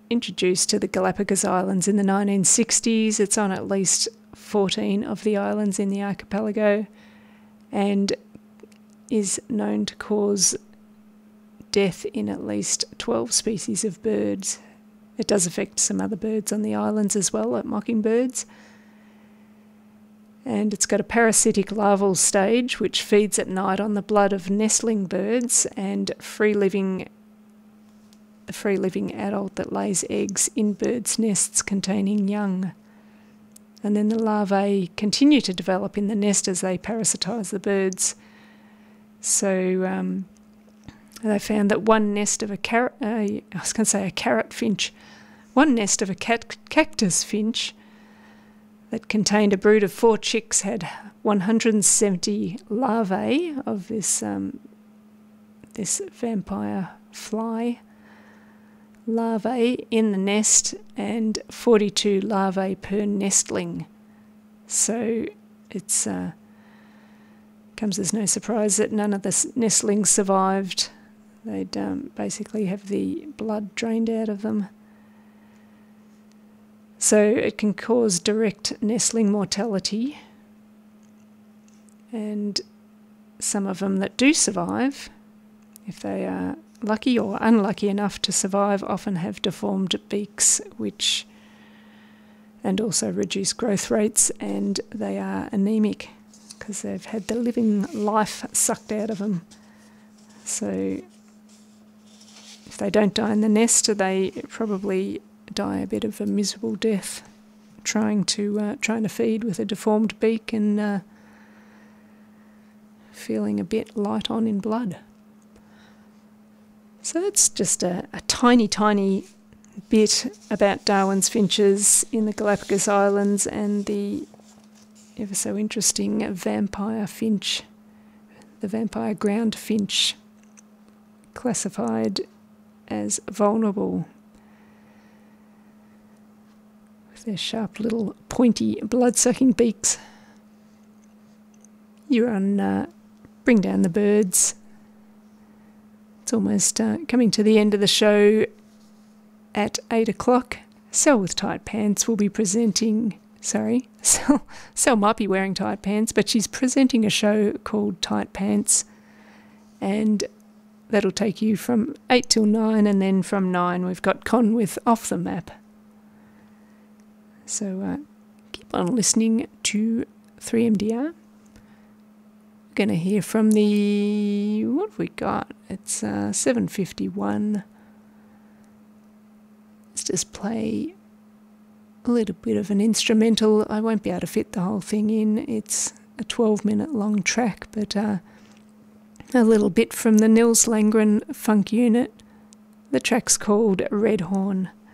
introduced to the Galapagos Islands in the 1960s. It's on at least 14 of the islands in the archipelago and is known to cause death in at least 12 species of birds. It does affect some other birds on the islands as well, like mockingbirds. And it's got a parasitic larval stage which feeds at night on the blood of nestling birds, and the free-living adult that lays eggs in birds' nests containing young. And then the larvae continue to develop in the nest as they parasitise the birds. So they found that one nest of a carrot finch, one nest of a cactus finch that contained a brood of 4 chicks had 170 larvae of this vampire fly larvae in the nest, and 42 larvae per nestling. So it's comes as no surprise that none of the nestlings survived. They'd basically have the blood drained out of them. So it can cause direct nestling mortality, and some of them that do survive, if they are lucky or unlucky enough to survive, often have deformed beaks and also reduced growth rates, and they are anemic because they've had the living life sucked out of them. So if they don't die in the nest, they probably die a bit of a miserable death trying to feed with a deformed beak and feeling a bit light on in blood. So that's just a tiny, tiny bit about Darwin's finches in the Galapagos Islands and the ever so interesting vampire finch, the vampire ground finch, classified as vulnerable with their sharp little pointy blood-sucking beaks. You're on Bring Down the Birds. It's almost coming to the end of the show. At 8 o'clock, Sal with Tight Pants will be presenting... Sal might be wearing tight pants, but she's presenting a show called Tight Pants, and that'll take you from 8 till 9, and then from 9 we've got Con with Off the Map. So keep on listening to 3MDR. Going to hear from the... what have we got? It's 7:51. Let's just play a little bit of an instrumental. I won't be able to fit the whole thing in. It's a 12-minute long track, but a little bit from the Nils Langren Funk Unit. The track's called Red Horn.